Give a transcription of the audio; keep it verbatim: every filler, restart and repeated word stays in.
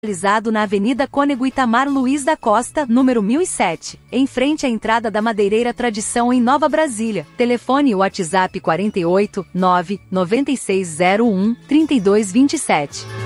Localizado na Avenida Cônego Itamar Luiz da Costa, número mil e sete, em frente à entrada da Madeireira Tradição em Nova Brasília. Telefone WhatsApp quarenta e oito, nove, nove seis zero um, trinta e dois vinte e sete.